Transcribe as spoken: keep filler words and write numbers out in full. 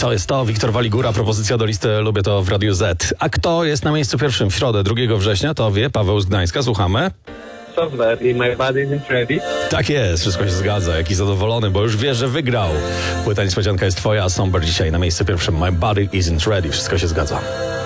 To jest to, Wiktor Waligura, propozycja do listy Lubię to w Radiu Z. A kto jest na miejscu pierwszym w środę drugiego września, to wie Paweł z Gdańska, słuchamy. Software i My Body Isn't Ready. Tak jest, wszystko się zgadza, jaki zadowolony, bo już wie, że wygrał. Płyta niespodzianka jest twoja, a Somber dzisiaj na miejscu pierwszym, My Body Isn't Ready, wszystko się zgadza.